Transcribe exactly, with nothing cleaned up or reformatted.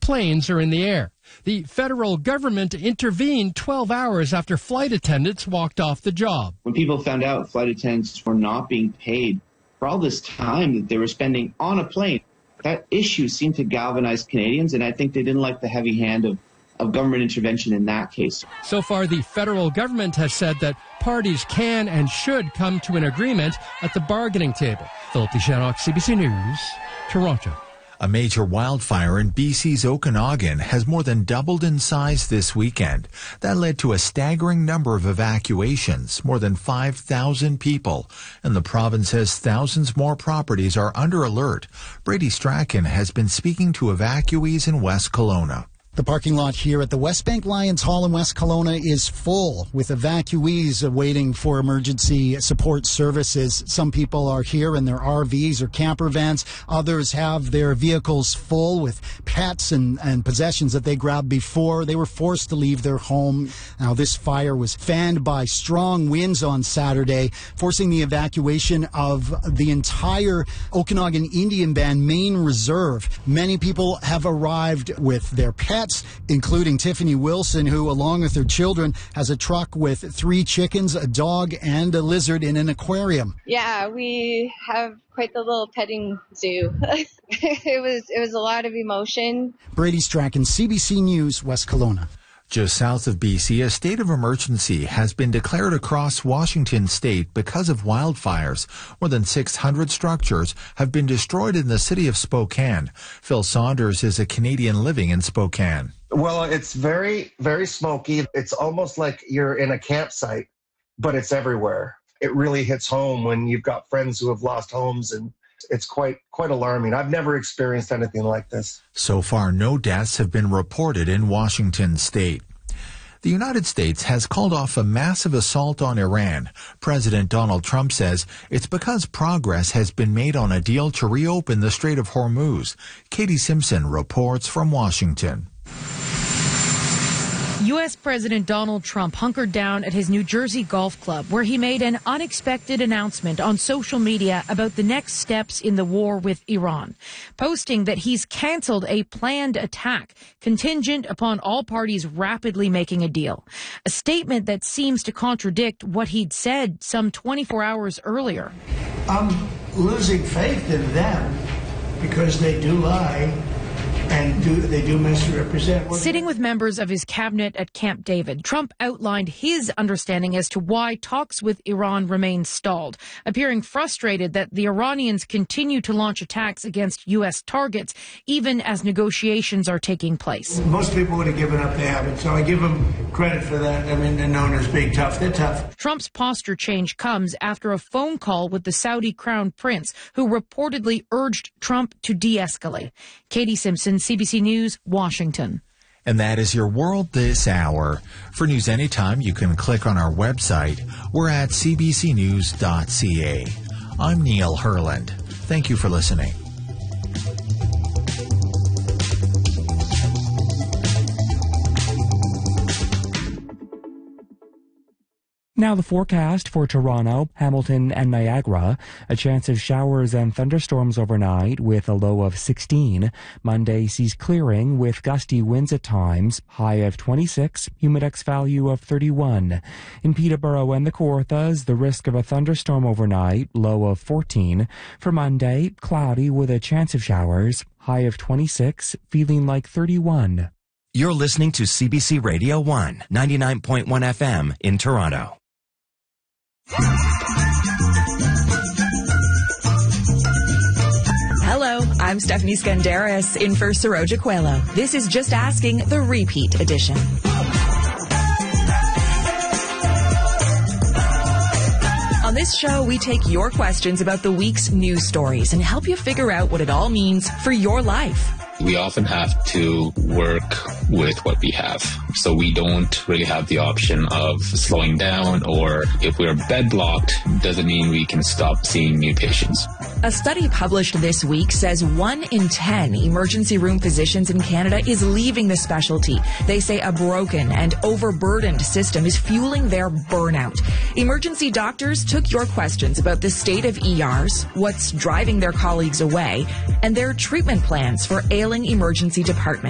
planes are in the air. The federal government intervened twelve hours after flight attendants walked off the job. When people found out flight attendants were not being paid for all this time that they were spending on a plane, that issue seemed to galvanize Canadians, and I think they didn't like the heavy hand of, of government intervention in that case. So far, the federal government has said that parties can and should come to an agreement at the bargaining table. Philip Deschanel, C B C News, Toronto. A major wildfire in B C's Okanagan has more than doubled in size this weekend. That led to a staggering number of evacuations, more than five thousand people. And the province says thousands more properties are under alert. Brady Strachan has been speaking to evacuees in West Kelowna. The parking lot here at the Westbank Lions Hall in West Kelowna is full with evacuees waiting for emergency support services. Some people are here in their R Vs or camper vans. Others have their vehicles full with pets and, and possessions that they grabbed before they were forced to leave their home. Now, this fire was fanned by strong winds on Saturday, forcing the evacuation of the entire Okanagan Indian Band main reserve. Many people have arrived with their pets, including Tiffany Wilson, who, along with her children, has a truck with three chickens, a dog, and a lizard in an aquarium. Yeah, we have quite the little petting zoo. it was it was a lot of emotion. Brady Strachan, C B C News, West Kelowna. Just south of B C, a state of emergency has been declared across Washington state because of wildfires. More than six hundred structures have been destroyed in the city of Spokane. Phil Saunders is a Canadian living in Spokane. Well, it's very, very smoky. It's almost like you're in a campsite, but it's everywhere. It really hits home when you've got friends who have lost homes, and it's quite quite alarming. I've never experienced anything like this. So far, no deaths have been reported in Washington state. The United States has called off a massive assault on Iran. President Donald Trump says it's because progress has been made on a deal to reopen the Strait of Hormuz. Katie Simpson reports from Washington. U S. President Donald Trump hunkered down at his New Jersey golf club, where he made an unexpected announcement on social media about the next steps in the war with Iran, posting that he's canceled a planned attack contingent upon all parties rapidly making a deal, a statement that seems to contradict what he'd said some twenty-four hours earlier. I'm losing faith in them because they do lie. And do, they do misrepresent. Sitting with members of his cabinet at Camp David, Trump outlined his understanding as to why talks with Iran remain stalled, appearing frustrated that the Iranians continue to launch attacks against U S targets, even as negotiations are taking place. Most people would have given up, they haven't, so I give them credit for that. I mean, they're known as being tough. They're tough. Trump's posture change comes after a phone call with the Saudi crown prince, who reportedly urged Trump to de-escalate. Katie Simpson, C B C News, Washington. And that is your world this hour. For news anytime, you can click on our website. We're at c b c news dot c a. I'm Neil Herland. Thank you for listening. Now the forecast for Toronto, Hamilton, and Niagara. A chance of showers and thunderstorms overnight with a low of sixteen. Monday sees clearing with gusty winds at times. High of twenty-six. Humidex value of thirty-one. In Peterborough and the Kawarthas, the risk of a thunderstorm overnight. Low of fourteen. For Monday, cloudy with a chance of showers. High of twenty-six. Feeling like thirty-one. You're listening to C B C Radio one, ninety-nine point one F M in Toronto. Hello, I'm Stephanie Skandaris in for Saroja Coelho. This is Just Asking, the repeat edition. On this show, we take your questions about the week's news stories and help you figure out what it all means for your life. We often have to work with what we have. So we don't really have the option of slowing down, or if we're bed blocked, doesn't mean we can stop seeing new patients. A study published this week says one in ten emergency room physicians in Canada is leaving the specialty. They say a broken and overburdened system is fueling their burnout. Emergency doctors took your questions about the state of E Rs, what's driving their colleagues away, and their treatment plans for ailing emergency departments.